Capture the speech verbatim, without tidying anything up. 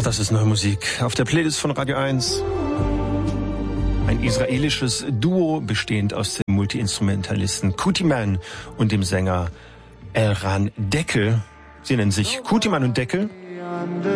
das ist neue Musik auf der Playlist von Radio eins. Ein israelisches Duo bestehend aus dem Multiinstrumentalisten Kutiman und dem Sänger Elran Deckel. Sie nennen sich Kutiman und Deckel.